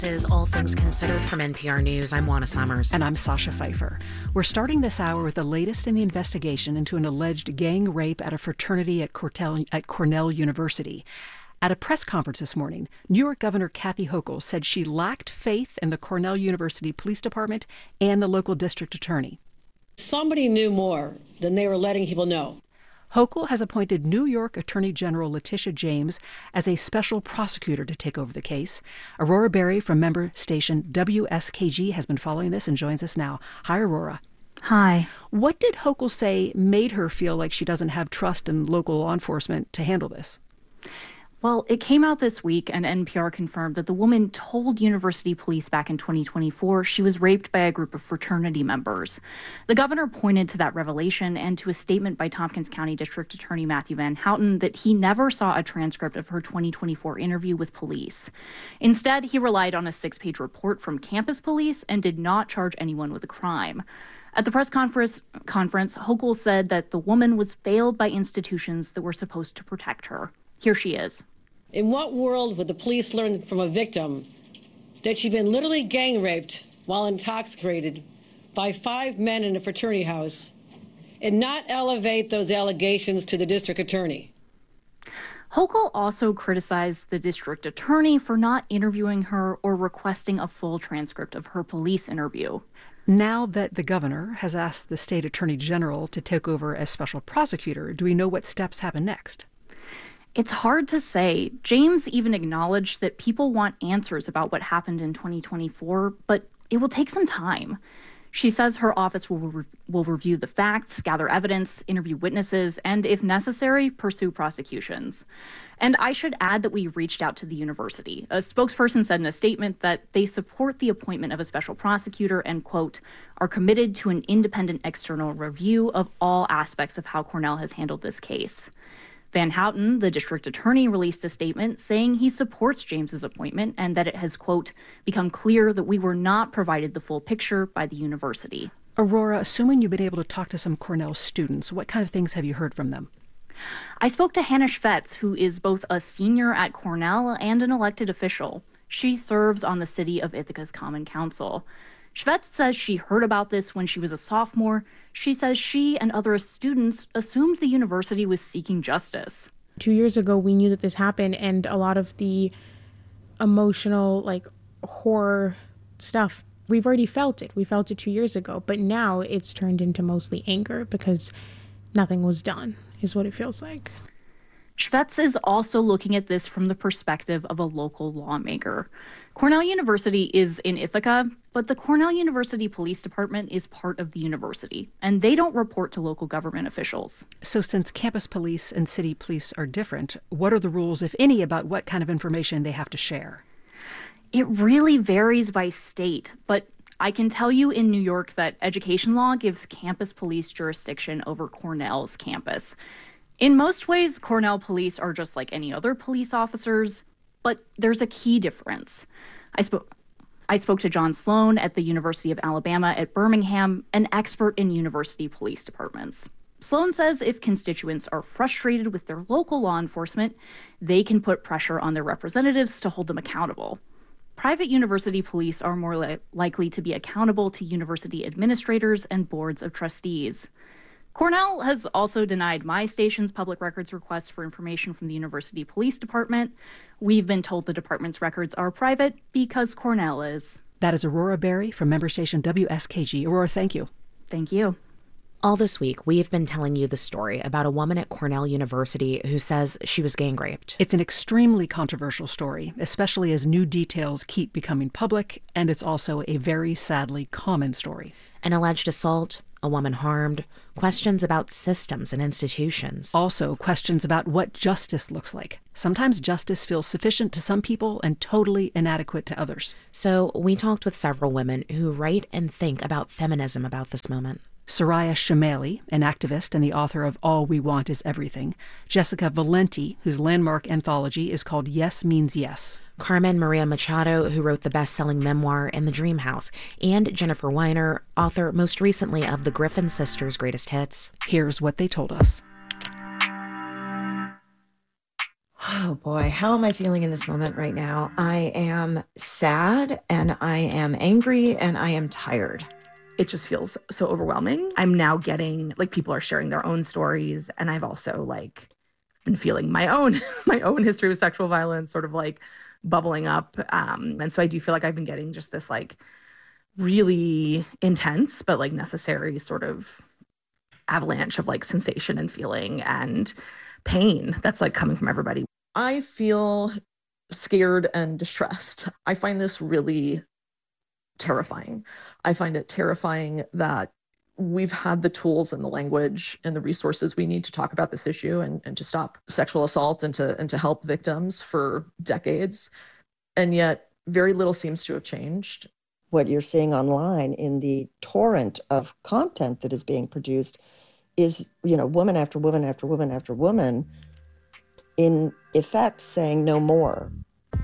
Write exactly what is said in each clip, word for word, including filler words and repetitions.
Is All Things Considered from N P R News. I'm Juana Summers. And I'm Sasha Pfeiffer. We're starting this hour with the latest in the investigation into an alleged gang rape at a fraternity at Cornell, at Cornell University. At a press conference this morning, New York Governor Kathy Hochul said she lacked faith in the Cornell University Police Department and the local district attorney. Somebody knew more than they were letting people know. Hochul has appointed New York Attorney General Letitia James as a special prosecutor to take over the case. Aurora Berry from member station W S K G has been following this and joins us now. Hi, Aurora. Hi. What did Hochul say made her feel like she doesn't have trust in local law enforcement to handle this? Well, it came out this week, and N P R confirmed that the woman told university police back in twenty twenty-four she was raped by a group of fraternity members. The governor pointed to that revelation and to a statement by Tompkins County District Attorney Matthew Van Houten that he never saw a transcript of her twenty twenty-four interview with police. Instead, he relied on a six-page report from campus police and did not charge anyone with a crime. At the press conference, conference, Hochul said that the woman was failed by institutions that were supposed to protect her. Here she is. In what world would the police learn from a victim that she'd been literally gang raped while intoxicated by five men in a fraternity house and not elevate those allegations to the district attorney? Hochul also criticized the district attorney for not interviewing her or requesting a full transcript of her police interview. Now that the governor has asked the state attorney general to take over as special prosecutor, do we know what steps happen next? It's hard to say. James even acknowledged that people want answers about what happened in twenty twenty-four, but it will take some time. She says her office will, re- will review the facts, gather evidence, interview witnesses, and if necessary, pursue prosecutions. And I should add that we reached out to the university. A spokesperson said in a statement that they support the appointment of a special prosecutor and, quote, are committed to an independent external review of all aspects of how Cornell has handled this case. Van Houten, the district attorney, released a statement saying he supports James's appointment and that it has, quote, become clear that we were not provided the full picture by the university. Aurora, assuming you've been able to talk to some Cornell students, what kind of things have you heard from them? I spoke to Hannah Schvetz, who is both a senior at Cornell and an elected official. She serves on the City of Ithaca's Common Council. Schvetz says she heard about this when she was a sophomore. She says she and other students assumed the university was seeking justice. Two years ago, we knew that this happened, and a lot of the emotional, like, horror stuff, we've already felt it. We felt it two years ago, but now it's turned into mostly anger because nothing was done, is what it feels like. Schvetz is also looking at this from the perspective of a local lawmaker. Cornell University is in Ithaca, but the Cornell University Police Department is part of the university, and they don't report to local government officials. So since campus police and city police are different, what are the rules, if any, about what kind of information they have to share? It really varies by state, but I can tell you in New York that education law gives campus police jurisdiction over Cornell's campus. In most ways, Cornell police are just like any other police officers, but there's a key difference. I spoke I spoke to John Sloan at the University of Alabama at Birmingham, an expert in university police departments. Sloan says if constituents are frustrated with their local law enforcement, they can put pressure on their representatives to hold them accountable. Private university police are more li- likely to be accountable to university administrators and boards of trustees. Cornell has also denied my station's public records requests for information from the University Police Department. We've been told the department's records are private because Cornell is. That is Aurora Berry from member station W S K G. Aurora, thank you. Thank you. All this week, we've been telling you the story about a woman at Cornell University who says she was gang raped. It's an extremely controversial story, especially as new details keep becoming public, and it's also a very sadly common story. An alleged assault, a woman harmed, questions about systems and institutions. Also, questions about what justice looks like. Sometimes justice feels sufficient to some people and totally inadequate to others. So we talked with several women who write and think about feminism about this moment. Soraya Chemaly, an activist and the author of All We Want Is Everything. Jessica Valenti, whose landmark anthology is called Yes Means Yes. Carmen Maria Machado, who wrote the best-selling memoir In the Dream House. And Jennifer Weiner, author most recently of the Griffin Sisters' Greatest Hits. Here's what they told us. Oh boy, how am I feeling in this moment right now? I am sad and I am angry and I am tired. It just feels so overwhelming. I'm now getting, like, people are sharing their own stories, and I've also, like, been feeling my own my own history with sexual violence sort of like bubbling up. Um, and so I do feel like I've been getting just this like really intense but like necessary sort of avalanche of like sensation and feeling and pain that's like coming from everybody. I feel scared and distressed. I find this really terrifying. I find it terrifying that we've had the tools and the language and the resources we need to talk about this issue and, and to stop sexual assault and to, and to help victims for decades. And yet very little seems to have changed. What you're seeing online in the torrent of content that is being produced is, you know, woman after woman after woman after woman, in effect saying no more.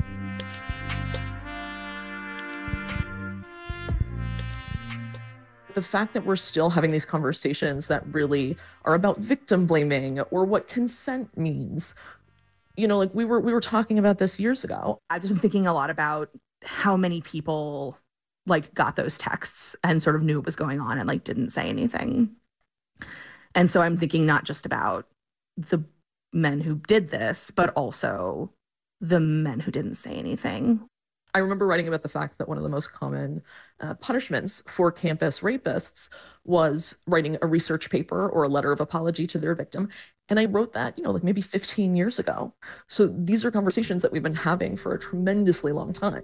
The fact that we're still having these conversations that really are about victim blaming or what consent means, you know, like we were we were talking about this years ago. I've just been thinking a lot about how many people like got those texts and sort of knew what was going on and like didn't say anything. And so I'm thinking not just about the men who did this, but also the men who didn't say anything. I remember writing about the fact that one of the most common uh, punishments for campus rapists was writing a research paper or a letter of apology to their victim. And I wrote that, you know, like maybe fifteen years ago. So these are conversations that we've been having for a tremendously long time.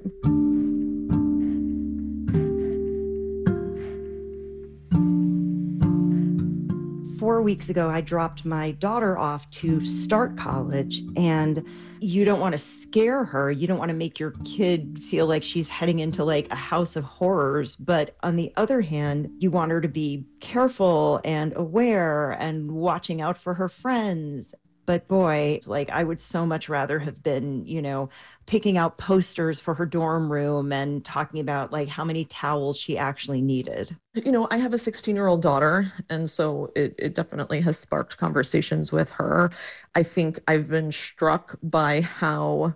Four weeks ago, I dropped my daughter off to start college, and you don't want to scare her. You don't want to make your kid feel like she's heading into like a house of horrors. But on the other hand, you want her to be careful and aware and watching out for her friends. But boy, like I would so much rather have been, you know, picking out posters for her dorm room and talking about like how many towels she actually needed. You know, I have a sixteen-year-old daughter, and so it, it definitely has sparked conversations with her. I think I've been struck by how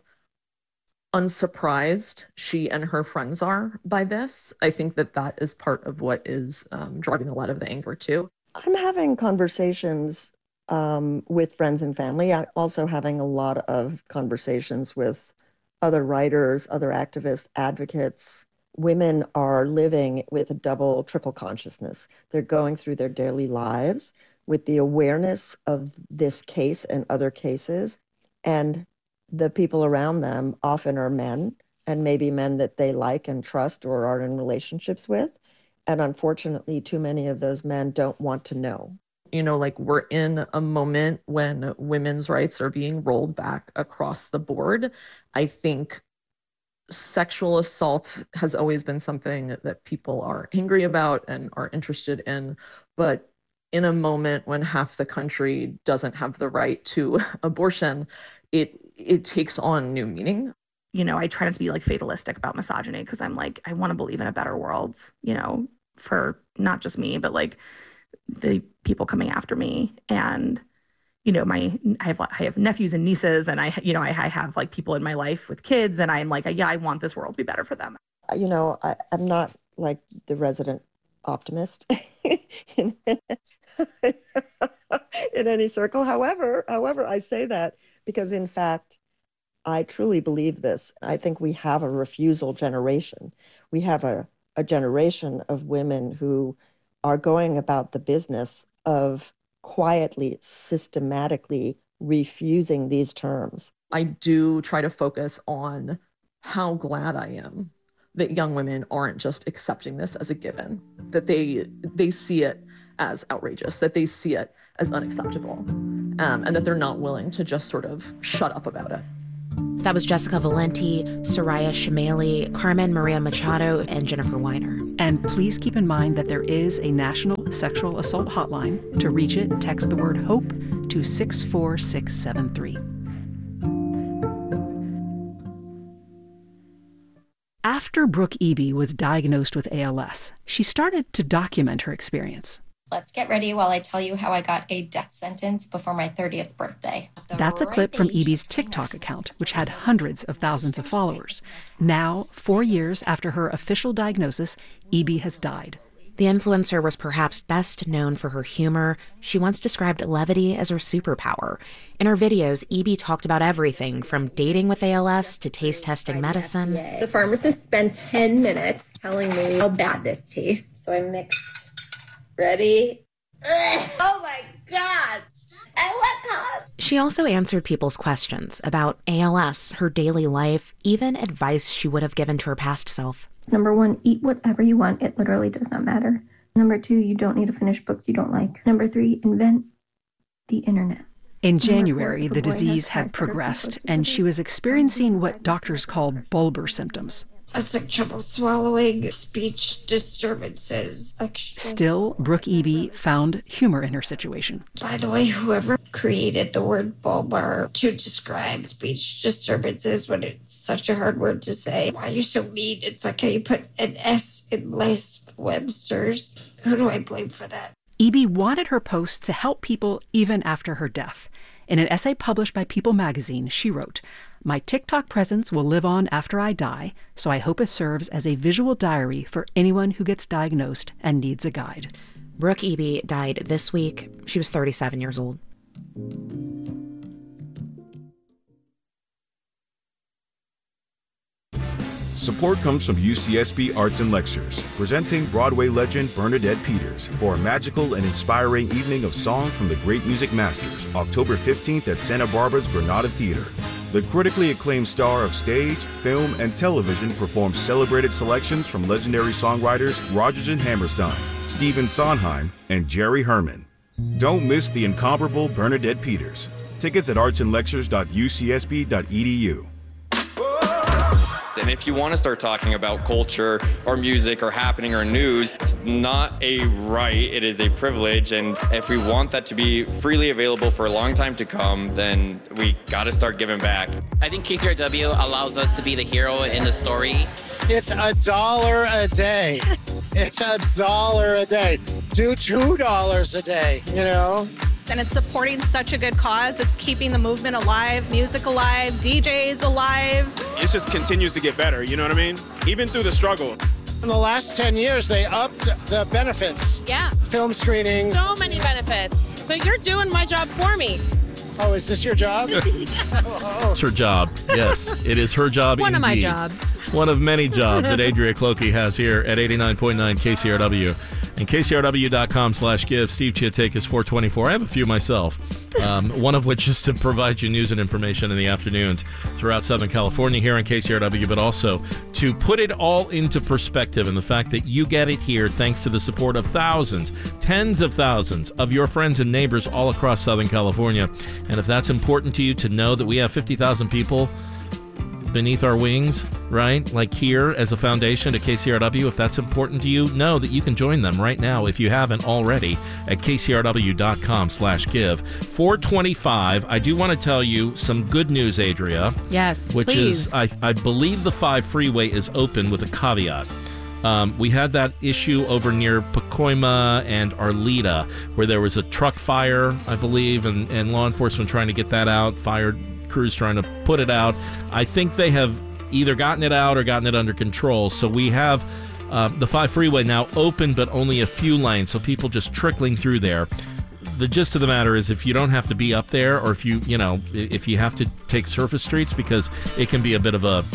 unsurprised she and her friends are by this. I think that that is part of what is um, driving a lot of the anger too. I'm having conversations um, with friends and family. I'm also having a lot of conversations with other writers, other activists, advocates. Women are living with a double, triple consciousness. They're going through their daily lives with the awareness of this case and other cases. And the people around them often are men, and maybe men that they like and trust or are in relationships with. And unfortunately, too many of those men don't want to know. You know, like we're in a moment when women's rights are being rolled back across the board. I think sexual assault has always been something that people are angry about and are interested in. But in a moment when half the country doesn't have the right to abortion, it it takes on new meaning. You know, I try not to be like fatalistic about misogyny because I'm like, I want to believe in a better world, you know, for not just me, but like the people coming after me. And, you know, my, I have, I have nephews and nieces, and I, you know, I, I have like people in my life with kids, and I'm like, yeah, I want this world to be better for them. You know, I, I'm not like the resident optimist in, in any circle. However, however, I say that because in fact, I truly believe this. I think we have a refusal generation. We have a, a generation of women who are going about the business of quietly, systematically refusing these terms. I do try to focus on how glad I am that young women aren't just accepting this as a given, that they they see it as outrageous, that they see it as unacceptable, um, and that they're not willing to just sort of shut up about it. That was Jessica Valenti, Soraya Chemaly, Carmen Maria Machado, and Jennifer Weiner. And please keep in mind that there is a national sexual assault hotline. To reach it, text the word HOPE to six four six seven three. After Brooke Eby was diagnosed with A L S, she started to document her experience. Let's get ready while I tell you how I got a death sentence before my thirtieth birthday. That's a clip from Evie's TikTok account, which had hundreds of thousands of followers. Now, four years after her official diagnosis, Evie has died. The influencer was perhaps best known for her humor. She once described levity as her superpower. In her videos, Evie talked about everything from dating with A L S to taste testing medicine. The pharmacist spent ten minutes telling me how bad this tastes. So I mixed. Ready? Ugh. Oh my God! At what cost? She also answered people's questions about A L S, her daily life, even advice she would have given to her past self. Number one, eat whatever you want. It literally does not matter. Number two, you don't need to finish books you don't like. Number three, invent the internet. In January, the disease had progressed, and she was experiencing what doctors call bulbar symptoms. It's like trouble swallowing, speech disturbances. Extra. Still, Brooke Eby found humor in her situation. By the way, whoever created the word bulbar to describe speech disturbances when it's such a hard word to say, why are you so mean? It's like how you put an S in Les Webster's. Who do I blame for that? Eby wanted her posts to help people even after her death. In an essay published by People magazine, she wrote, "My TikTok presence will live on after I die, so I hope it serves as a visual diary for anyone who gets diagnosed and needs a guide." Brooke Eby died this week. She was thirty-seven years old. Support comes from U C S B Arts and Lectures, presenting Broadway legend Bernadette Peters for a magical and inspiring evening of song from the great music masters, October fifteenth at Santa Barbara's Granada Theater. The critically acclaimed star of stage, film, and television performs celebrated selections from legendary songwriters Rodgers and Hammerstein, Stephen Sondheim, and Jerry Herman. Don't miss the incomparable Bernadette Peters. Tickets at arts and lectures dot u c s b dot e d u. And if you want to start talking about culture or music or happening or news, it's not a right, it is a privilege. And if we want that to be freely available for a long time to come, then we got to start giving back. I think K C R W allows us to be the hero in the story. It's a dollar a day. It's a dollar a day. Do two dollars a day, you know? And it's supporting such a good cause. It's keeping the movement alive, music alive, D Js alive. It just continues to get better, you know what I mean? Even through the struggle. In the last ten years, they upped the benefits. Yeah. Film screenings. So many benefits. So you're doing my job for me. Oh, is this your job? oh. It's her job. Yes, it is her job. One indeed. of my jobs. One of many jobs that Adria Clokey has here at eighty-nine point nine K C R W. And K C R W dot com slash give. Steve Chiatakis, four twenty-four. I have a few myself. Um, one of which is to provide you news and information in the afternoons throughout Southern California here on K C R W, but also to put it all into perspective and the fact that you get it here thanks to the support of thousands, tens of thousands of your friends and neighbors all across Southern California. And if that's important to you to know that we have fifty thousand people beneath our wings, right? Like here as a foundation to K C R W, if that's important to you, know that you can join them right now if you haven't already at K C R W dot com slash give. four twenty-five, I do want to tell you some good news, Adria. Yes, Which please. is, I, I believe the five freeway is open with a caveat. Um, we had that issue over near Pacoima and Arleta where there was a truck fire, I believe, and, and law enforcement trying to get that out, fire crews trying to put it out. I think they have either gotten it out or gotten it under control. So we have um, the five freeway now open, but only a few lanes, so people just trickling through there. The gist of the matter is if you don't have to be up there, or if you, you know, if you have to take surface streets, because it can be a bit of a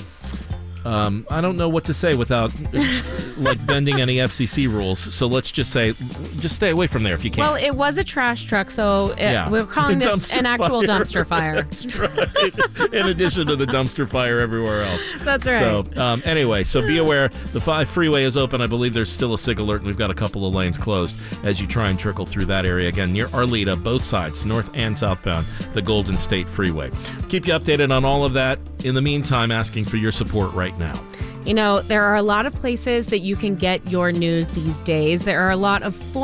Um, I don't know what to say without like bending any F C C rules. So let's just say, just stay away from there if you can. Well, it was a trash truck, so it, Yeah. we're calling this Dumpster an actual fire. dumpster fire. That's right. In addition to the dumpster fire everywhere else. That's right. So um, anyway, so be aware. The five freeway is open. I believe there's still a SIG alert, and we've got a couple of lanes closed as you try and trickle through that area. Again, near Arleta, both sides, north and southbound, the Golden State Freeway. Keep you updated on all of that. In the meantime, asking for your support right now. You know, there are a lot of places that you can get your news these days. There are a lot of formats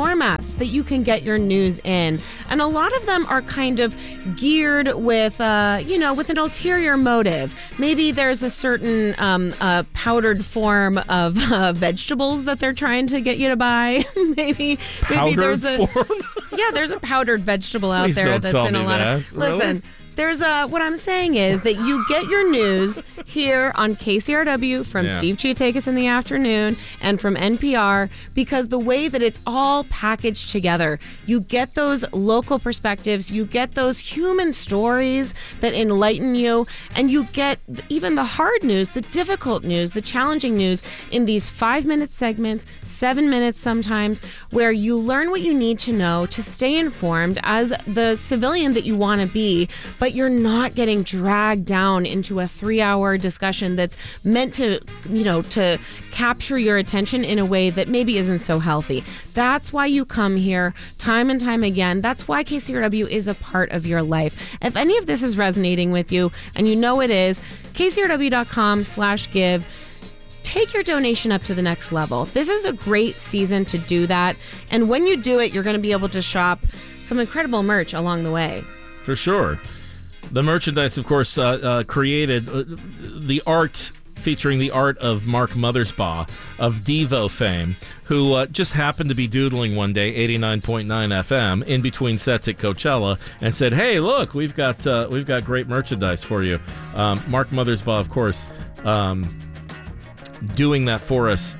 outlets that you can get your news in. And a lot of them are kind of geared with, uh, you know, with an ulterior motive. Maybe there's a certain um, uh, powdered form of uh, vegetables that they're trying to get you to buy. maybe powdered maybe there's a form? yeah, there's a powdered vegetable out Please there don't that's tell in a me lot that. of. Listen. Really? There's a, what I'm saying is that you get your news here on K C R W from Yeah. Steve Chiatakis in the afternoon and from N P R, because the way that it's all packaged together, you get those local perspectives, you get those human stories that enlighten you, and you get even the hard news, the difficult news, the challenging news in these five minute segments, seven minutes sometimes, where you learn what you need to know to stay informed as the civilian that you want to be, but you're not getting dragged down into a three-hour discussion that's meant to, you know, to capture your attention in a way that maybe isn't so healthy. That's why you come here time and time again. That's why K C R W is a part of your life. If any of this is resonating with you, and you know it is, K C R W dot com slash give. Take your donation up to the next level. This is a great season to do that. And when you do it, you're going to be able to shop some incredible merch along the way. For sure. The merchandise, of course, uh, uh, created uh, the art featuring the art of Mark Mothersbaugh of Devo fame, who uh, just happened to be doodling one day, eighty-nine point nine F M, in between sets at Coachella, and said, "Hey, look, we've got uh, we've got great merchandise for you." Um, Mark Mothersbaugh, of course, um, doing that for us.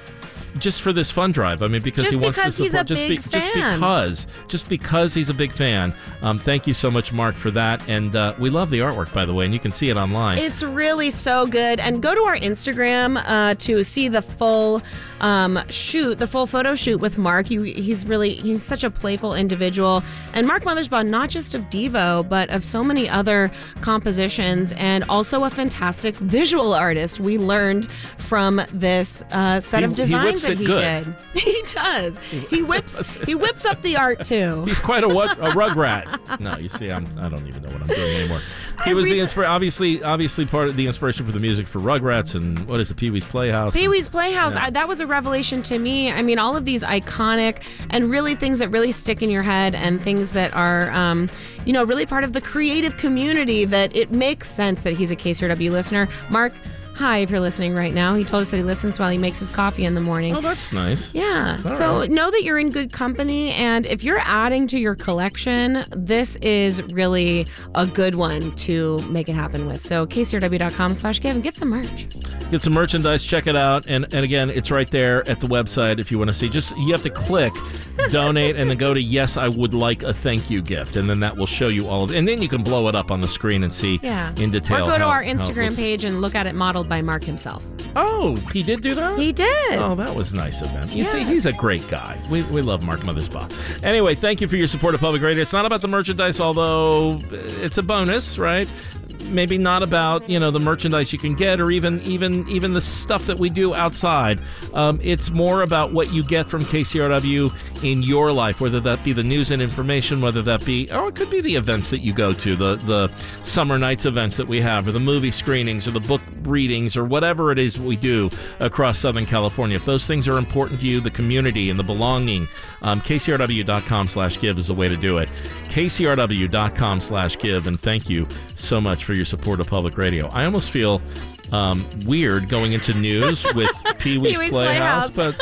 Just for this fund drive, I mean, because just he wants because to support. He's a just, big just fan. because, just because he's a big fan. Um, thank you so much, Mark, for that. And uh, we love the artwork, by the way, and you can see it online. It's really so good. And go to our Instagram uh, to see the full um, shoot, the full photo shoot with Mark. He, he's really, he's such a playful individual. And Mark Mothersbaugh, not just of Devo, but of so many other compositions, and also a fantastic visual artist. We learned from this uh, set He- of he designs whips that it he good. did. He does. He whips. He whips up the art too. He's quite a, what, a rugrat. No, you see, I'm, I don't even know what I'm doing anymore. He I was the recent- inspira- obviously, obviously part of the inspiration for the music for Rugrats and what is it, Pee Wee's Playhouse. Pee and- Wee's Playhouse, Yeah. I, that was a revelation to me. I mean, all of these iconic and really things that really stick in your head, and things that are, um, you know, really part of the creative community, that it makes sense that he's a K C R W listener. Mark, hi, if you're listening right now. He told us that he listens while he makes his coffee in the morning. Oh, that's nice. Yeah. All So right. know that you're in good company, and if you're adding to your collection, this is really a good one to make it happen with. So K C R W dot com slash give and get some merch. Get some merchandise, check it out, and and again, it's right there at the website if you want to see. Just you have to click donate and then go to yes, I would like a thank you gift, and then that will show you all of it, and then you can blow it up on the screen and see Yeah. in detail. Or go to how- our how it Instagram looks. page and look at it modeled by Mark himself. Oh, he did do that? He did. Oh, that was nice of him. You see, Yes. he's a great guy. We, we love Mark Mothersbaugh. Anyway, thank you for your support of Public Radio. It's not about the merchandise, although it's a bonus, right? Maybe not about, you know, the merchandise you can get, or even even even the stuff that we do outside. Um, it's more about what you get from K C R W in your life, whether that be the news and information, whether that be, or it could be the events that you go to, the the summer nights events that we have, or the movie screenings, or the book readings, or whatever it is we do across Southern California. If those things are important to you, the community and the belonging, um, K C R W dot com slash give is the way to do it. K C R W dot com slash give, and thank you so much for your support of Public Radio. I almost feel um, weird going into news with Pee Wee's Pee-wee's Playhouse, Playhouse.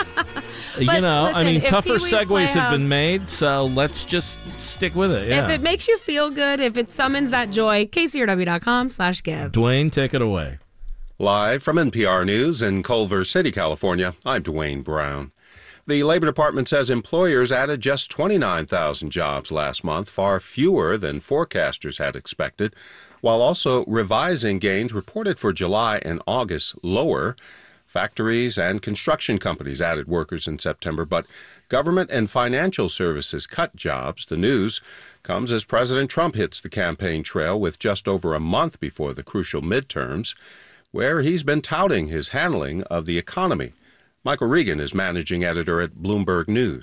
but, you But know, I listen, mean, if tougher Pee-wee's segues have been Playhouse- made, so let's just stick with it. Yeah. If it makes you feel good, if it summons that joy, K C R W dot com slash give. Dwayne, take it away. Live from N P R News in Culver City, California, I'm Dwayne Brown. The Labor Department says employers added just twenty-nine thousand jobs last month, far fewer than forecasters had expected, while also revising gains reported for July and August lower. Factories and construction companies added workers in September, but government and financial services cut jobs. The news comes as President Trump hits the campaign trail with just over a month before the crucial midterms, where he's been touting his handling of the economy. Michael Regan is managing editor at Bloomberg News.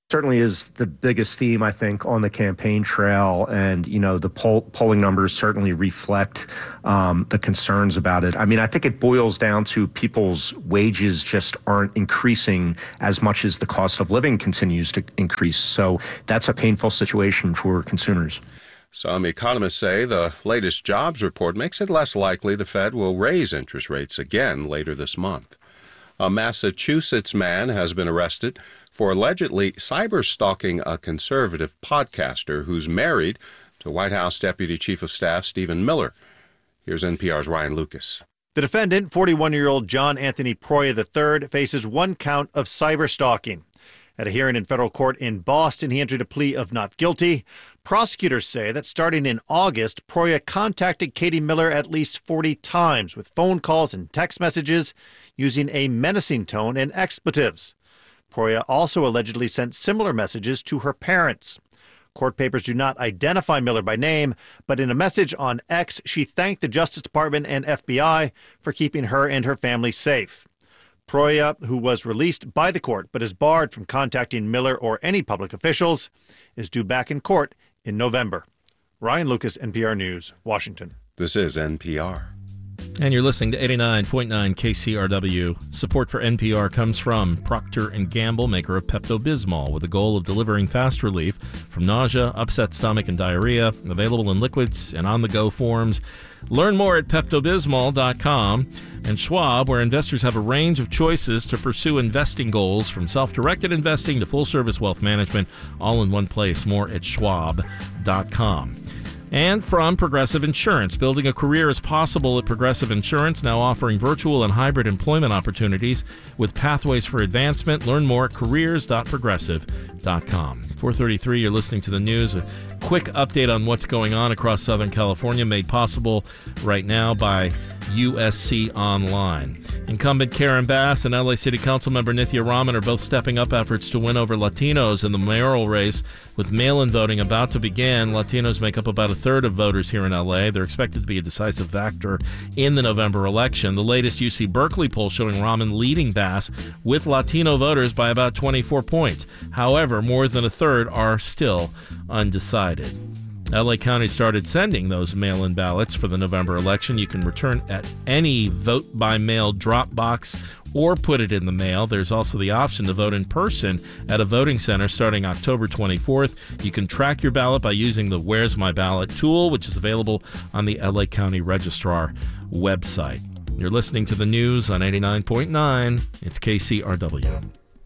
Certainly is the biggest theme, I think, on the campaign trail. And, you know, the poll, polling numbers certainly reflect um, the concerns about it. I mean, I think it boils down to people's wages just aren't increasing as much as the cost of living continues to increase. So that's a painful situation for consumers. Some economists say the latest jobs report makes it less likely the Fed will raise interest rates again later this month. A Massachusetts man has been arrested for allegedly cyber-stalking a conservative podcaster who's married to White House Deputy Chief of Staff Stephen Miller. Here's N P R's Ryan Lucas. The defendant, forty-one-year-old John Anthony Proya the third, faces one count of cyber-stalking. At a hearing in federal court in Boston, he entered a plea of not guilty. Prosecutors say that starting in August, Proya contacted Katie Miller at least forty times with phone calls and text messages using a menacing tone and expletives. Proya also allegedly sent similar messages to her parents. Court papers do not identify Miller by name, but in a message on X, she thanked the Justice Department and F B I for keeping her and her family safe. Proya, who was released by the court but is barred from contacting Miller or any public officials, is due back in court in November. Ryan Lucas, N P R News, Washington. This is N P R. And you're listening to eighty-nine point nine K C R W. Support for N P R comes from Procter and Gamble, maker of Pepto-Bismol, with the goal of delivering fast relief from nausea, upset stomach, and diarrhea. Available in liquids and on-the-go forms. Learn more at Pepto Bismol dot com. And Schwab, where investors have a range of choices to pursue investing goals, from self-directed investing to full-service wealth management, all in one place. More at Schwab dot com. And from Progressive Insurance. Building a career is possible at Progressive Insurance, now offering virtual and hybrid employment opportunities with pathways for advancement. Learn more at careers dot progressive dot com. four thirty-three, you're listening to the news. A quick update on what's going on across Southern California, made possible right now by U S C Online. Incumbent Karen Bass and L A City Council member Nithya Raman are both stepping up efforts to win over Latinos in the mayoral race. With mail-in voting about to begin, Latinos make up about a third of voters here in L A. They're expected to be a decisive factor in the November election. The latest U C Berkeley poll showing Raman leading Bass with Latino voters by about twenty-four points. However, more than a third are still undecided. L A County started sending those mail-in ballots for the November election. You can return at any vote-by-mail drop box or put it in the mail. There's also the option to vote in person at a voting center starting October twenty-fourth. You can track your ballot by using the Where's My Ballot tool, which is available on the L A County Registrar website. You're listening to the news on eighty-nine point nine. It's K C R W.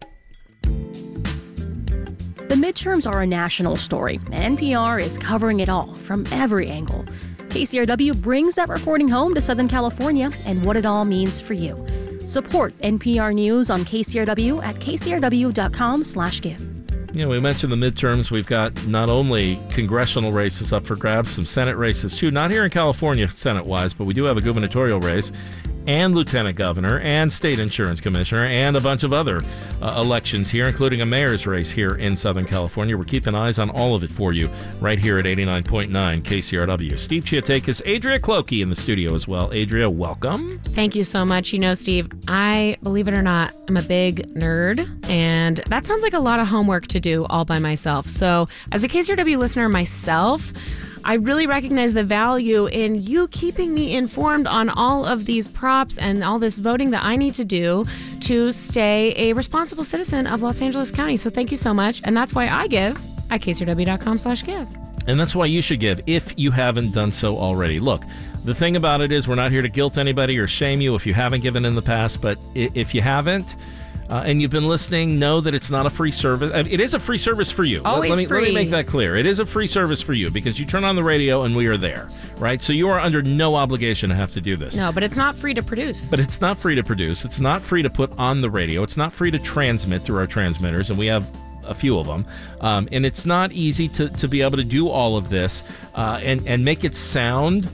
The midterms are a national story, and N P R is covering it all from every angle. K C R W brings that reporting home to Southern California and what it all means for you. Support N P R News on K C R W at K C R W dot com slash give. You know, we mentioned the midterms. We've got not only congressional races up for grabs, some Senate races too. Not here in California, Senate-wise, but we do have a gubernatorial race, and lieutenant governor, and state insurance commissioner, and a bunch of other uh, elections here, including a mayor's race here in Southern California. We're keeping eyes on all of it for you right here at eighty-nine point nine K C R W. Steve Chiatakis, Adria Clokey in the studio as well. Adria, welcome. Thank you so much. You know, Steve, I, believe it or not, I'm a big nerd, and that sounds like a lot of homework to do all by myself. So as a K C R W listener myself, I really recognize the value in you keeping me informed on all of these props and all this voting that I need to do to stay a responsible citizen of Los Angeles County. So thank you so much. And that's why I give at K C R W dot com slash give. And that's why you should give if you haven't done so already. Look, the thing about it is we're not here to guilt anybody or shame you if you haven't given in the past. But if you haven't, Uh, and you've been listening, know that it's not a free service. I mean, it is a free service for you. Always let, let me, free. Let me make that clear. It is a free service for you because you turn on the radio and we are there, right? So you are under no obligation to have to do this. No, but it's not free to produce. But it's not free to produce. It's not free to put on the radio. It's not free to transmit through our transmitters, and we have a few of them. Um, and it's not easy to, to be able to do all of this uh, and, and make it sound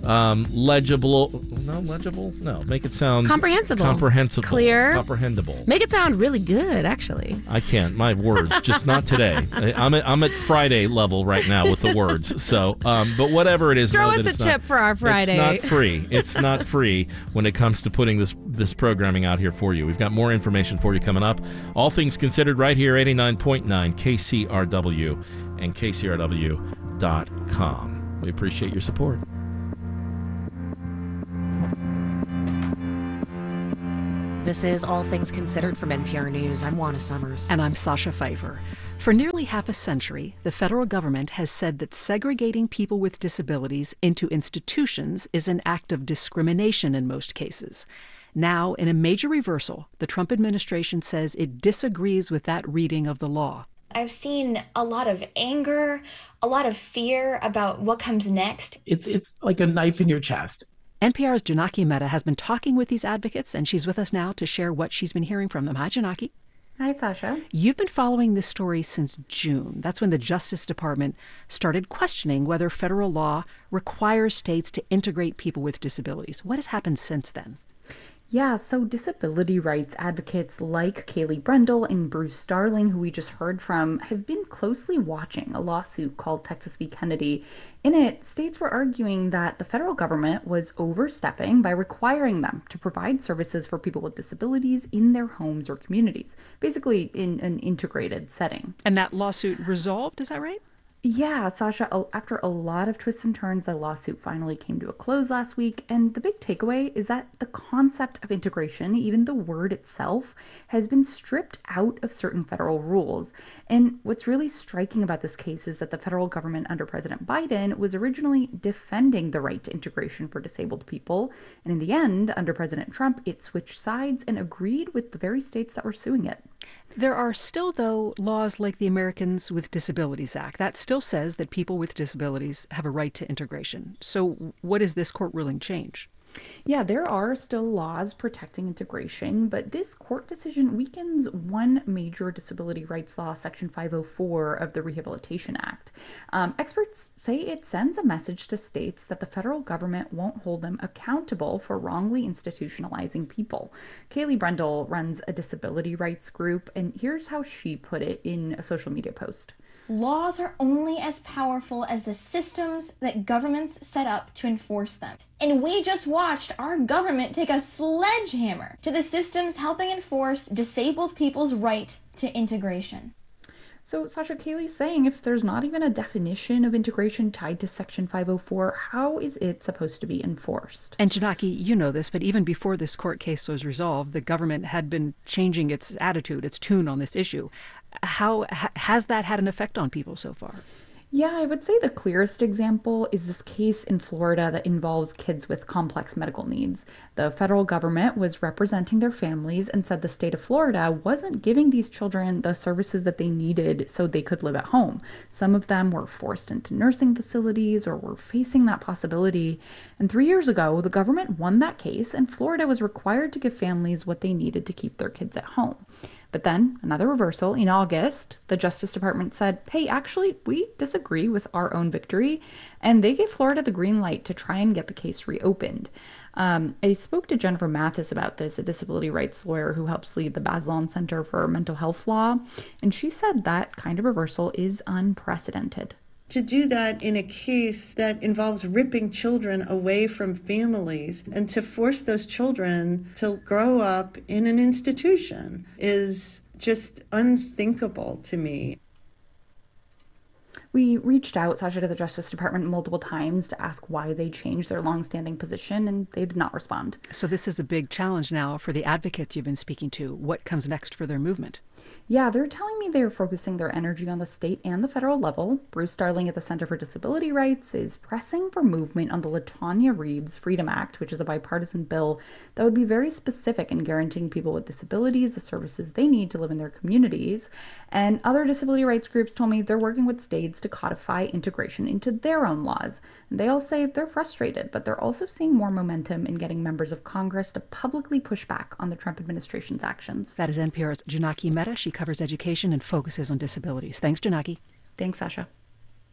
um, legible. No, legible? No, make it sound comprehensible. Comprehensible. Clear. Comprehensible. Make it sound really good, actually. I can't. My words, just not today. I'm at, I'm at Friday level right now with the words. So, um, but whatever it is, throw know us that a it's tip not, for our Friday. It's not free. It's not free when it comes to putting this this programming out here for you. We've got more information for you coming up. All things considered, right here, eighty-nine point nine K C R W and K C R W dot com. We appreciate your support. This is All Things Considered from N P R News. I'm Juana Summers. And I'm Sasha Pfeiffer. For nearly half a century, the federal government has said that segregating people with disabilities into institutions is an act of discrimination in most cases. Now, in a major reversal, the Trump administration says it disagrees with that reading of the law. I've seen a lot of anger, a lot of fear about what comes next. It's it's like a knife in your chest. N P R's Janaki Mehta has been talking with these advocates, and she's with us now to share what she's been hearing from them. Hi, Janaki. Hi, Sasha. You've been following this story since June. That's when the Justice Department started questioning whether federal law requires states to integrate people with disabilities. What has happened since then? Yeah, so disability rights advocates like Kaylee Brendel and Bruce Starling, who we just heard from, have been closely watching a lawsuit called Texas v. Kennedy. In it, states were arguing that the federal government was overstepping by requiring them to provide services for people with disabilities in their homes or communities, basically in an integrated setting. And that lawsuit resolved, is that right? Yeah, Sasha, after a lot of twists and turns, the lawsuit finally came to a close last week. And the big takeaway is that the concept of integration, even the word itself, has been stripped out of certain federal rules. And what's really striking about this case is that the federal government under President Biden was originally defending the right to integration for disabled people. And in the end, under President Trump, it switched sides and agreed with the very states that were suing it. There are still, though, laws like the Americans with Disabilities Act. That still says that people with disabilities have a right to integration. So what does this court ruling change? Yeah, there are still laws protecting integration, but this court decision weakens one major disability rights law, Section five oh four of the Rehabilitation Act. Um, experts say it sends a message to states that the federal government won't hold them accountable for wrongly institutionalizing people. Kaylee Brendel runs a disability rights group, and here's how she put it in a social media post. Laws are only as powerful as the systems that governments set up to enforce them. And we just watched our government take a sledgehammer to the systems helping enforce disabled people's right to integration. So, Sasha, Kaylee's saying if there's not even a definition of integration tied to Section five oh four, how is it supposed to be enforced? And Janaki, you know this, but even before this court case was resolved, the government had been changing its attitude, its tune on this issue. How ha- has that had an effect on people so far? Yeah, I would say the clearest example is this case in Florida that involves kids with complex medical needs. The federal government was representing their families and said the state of Florida wasn't giving these children the services that they needed so they could live at home. Some of them were forced into nursing facilities or were facing that possibility. And three years ago, the government won that case, and Florida was required to give families what they needed to keep their kids at home. But then, another reversal. In August, the Justice Department said, hey, actually, we disagree with our own victory. And they gave Florida the green light to try and get the case reopened. Um, I spoke to Jennifer Mathis about this, a disability rights lawyer who helps lead the Bazelon Center for Mental Health Law. And she said that kind of reversal is unprecedented. To do that in a case that involves ripping children away from families and to force those children to grow up in an institution is just unthinkable to me. We reached out, Sasha, to the Justice Department multiple times to ask why they changed their longstanding position, and they did not respond. So this is a big challenge now for the advocates you've been speaking to. What comes next for their movement? Yeah, they're telling me they're focusing their energy on the state and the federal level. Bruce Starling at the Center for Disability Rights is pressing for movement on the LaTonya Reeves Freedom Act, which is a bipartisan bill that would be very specific in guaranteeing people with disabilities the services they need to live in their communities. And other disability rights groups told me they're working with states to codify integration into their own laws. And they all say they're frustrated, but they're also seeing more momentum in getting members of Congress to publicly push back on the Trump administration's actions. That is N P R's Janaki Mehta. She covers education and focuses on disabilities. Thanks, Janaki. Thanks, Sasha.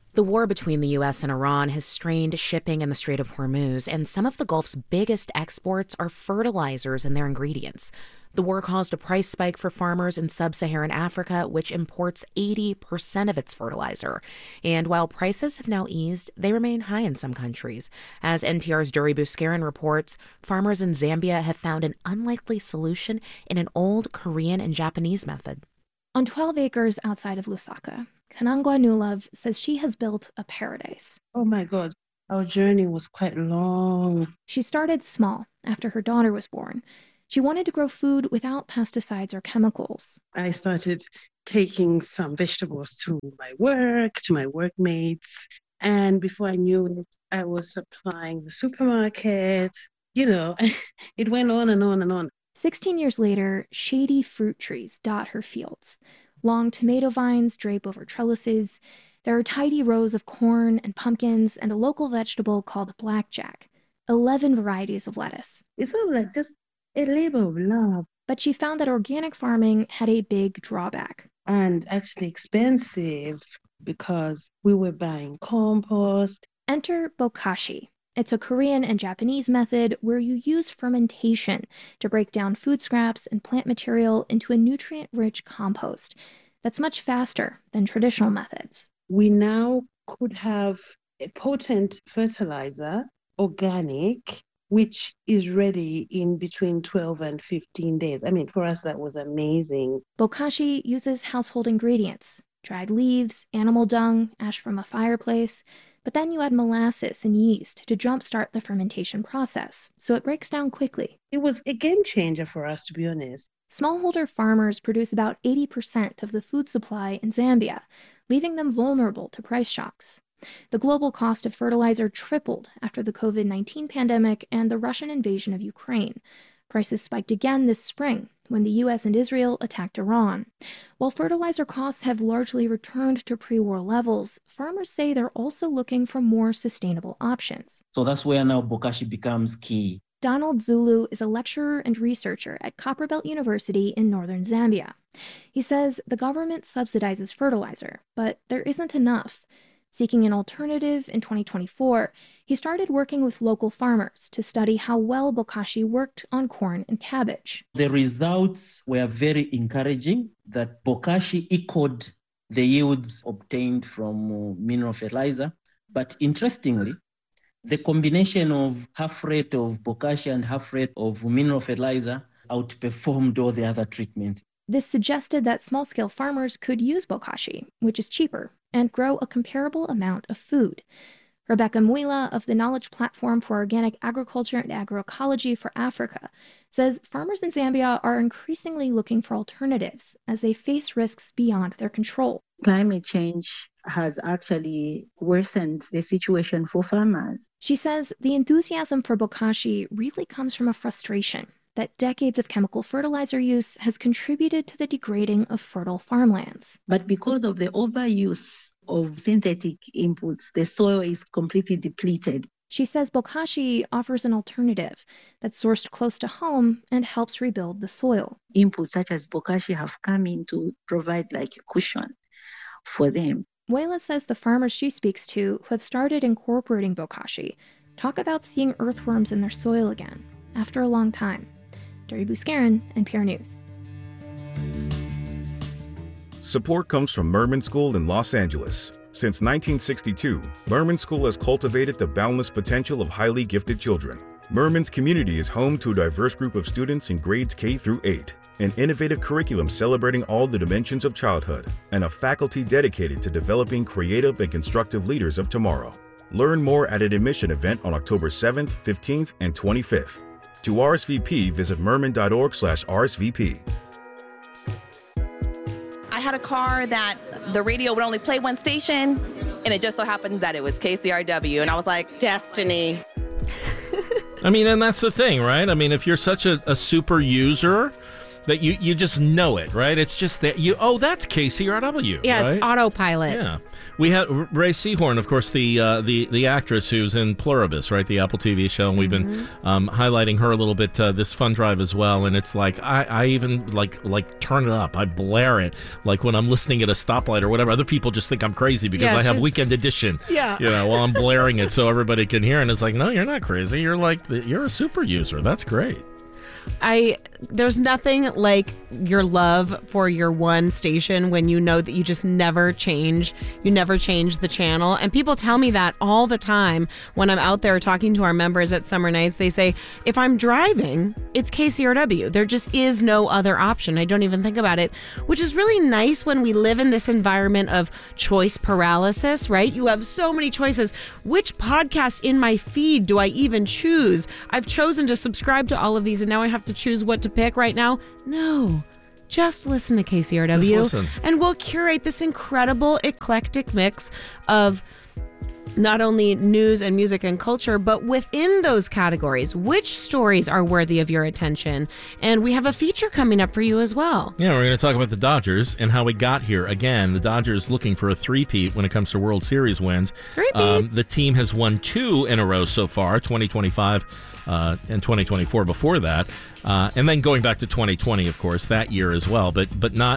The war between the U S and Iran has strained shipping in the Strait of Hormuz, and some of the Gulf's biggest exports are fertilizers and their ingredients. The war caused a price spike for farmers in sub-Saharan Africa, which imports eighty percent of its fertilizer. And while prices have now eased, they remain high in some countries. As N P R's Duri Buskaran reports, farmers in Zambia have found an unlikely solution in an old Korean and Japanese method. On twelve acres outside of Lusaka, Kanangwa Nulove says she has built a paradise. Oh my God, our journey was quite long. She started small after her daughter was born. She wanted to grow food without pesticides or chemicals. I started taking some vegetables to my work, to my workmates. And before I knew it, I was supplying the supermarket. You know, it went on and on and on. Sixteen years later, shady fruit trees dot her fields. Long tomato vines drape over trellises. There are tidy rows of corn and pumpkins and a local vegetable called blackjack. Eleven varieties of lettuce. It's not like just a labor of love. But she found that organic farming had a big drawback. And actually expensive because we were buying compost. Enter bokashi. It's a Korean and Japanese method where you use fermentation to break down food scraps and plant material into a nutrient-rich compost that's much faster than traditional methods. We now could have a potent fertilizer, organic, which is ready in between twelve and fifteen days. I mean, for us, that was amazing. Bokashi uses household ingredients, dried leaves, animal dung, ash from a fireplace. But then you add molasses and yeast to jumpstart the fermentation process, so it breaks down quickly. It was a game changer for us, to be honest. Smallholder farmers produce about eighty percent of the food supply in Zambia, leaving them vulnerable to price shocks. The global cost of fertilizer tripled after the covid nineteen pandemic and the Russian invasion of Ukraine. Prices spiked again this spring when the U S and Israel attacked Iran. While fertilizer costs have largely returned to pre-war levels, farmers say they're also looking for more sustainable options. So that's where now bokashi becomes key. Donald Zulu is a lecturer and researcher at Copperbelt University in northern Zambia. He says the government subsidizes fertilizer, but there isn't enough. Seeking an alternative in twenty twenty-four, he started working with local farmers to study how well bokashi worked on corn and cabbage. The results were very encouraging that bokashi equaled the yields obtained from mineral fertilizer. But interestingly, the combination of half rate of bokashi and half rate of mineral fertilizer outperformed all the other treatments. This suggested that small-scale farmers could use bokashi, which is cheaper, and grow a comparable amount of food. Rebecca Mwila of the Knowledge Platform for Organic Agriculture and Agroecology for Africa says farmers in Zambia are increasingly looking for alternatives as they face risks beyond their control. Climate change has actually worsened the situation for farmers. She says the enthusiasm for bokashi really comes from a frustration that decades of chemical fertilizer use has contributed to the degrading of fertile farmlands. But because of the overuse of synthetic inputs, the soil is completely depleted. She says bokashi offers an alternative that's sourced close to home and helps rebuild the soil. Inputs such as bokashi have come in to provide like a cushion for them. Wela says the farmers she speaks to who have started incorporating bokashi talk about seeing earthworms in their soil again after a long time. Duri Buskaran, N P R News. Support comes from Merman School in Los Angeles. Since nineteen sixty-two, Merman School has cultivated the boundless potential of highly gifted children. Merman's community is home to a diverse group of students in grades K through eight, an innovative curriculum celebrating all the dimensions of childhood, and a faculty dedicated to developing creative and constructive leaders of tomorrow. Learn more at an admission event on October seventh, fifteenth, and twenty-fifth. To R S V P, visit merman.org slash RSVP. I had a car that the radio would only play one station, and it just so happened that it was K C R W, and I was like, destiny. I mean, and that's the thing, right? I mean, if you're such a, a super user that you, you just know it, right? It's just that you, oh, that's K C R W. Yes, right? autopilot. Yeah. We had Ray Seahorn, of course, the uh, the the actress who's in Pluribus, right? The Apple T V show, and we've been Mm-hmm. um, highlighting her a little bit uh, this fun drive as well. And it's like I, I even like like turn it up, I blare it, like when I'm listening at a stoplight or whatever. Other people just think I'm crazy because Yeah, I have just- Weekend Edition. Yeah. You know, while I'm blaring it so everybody can hear. And it's like, no, you're not crazy. You're like the, you're a super user. That's great. I there's nothing like your love for your one station when you know that you just never change. You never change the channel. And people tell me that all the time when I'm out there talking to our members at Summer Nights. They say, if I'm driving, it's K C R W. There just is no other option. I don't even think about it, which is really nice when we live in this environment of choice paralysis, right? You have so many choices. Which podcast in my feed do I even choose? I've chosen to subscribe to all of these, and now I have to choose what to pick right now. No, just listen to K C R W, Just listen. and we'll curate this incredible eclectic mix of not only news and music and culture, but within those categories, which stories are worthy of your attention. And we have a feature coming up for you as well. Yeah, we're going to talk about the Dodgers and how we got here. Again, the Dodgers looking for a three-peat when it comes to World Series wins. Three-peat. Um, the team has won two in a row so far, twenty twenty-five uh, and twenty twenty-four before that. Uh, and then going back to twenty twenty, of course, that year as well, but but not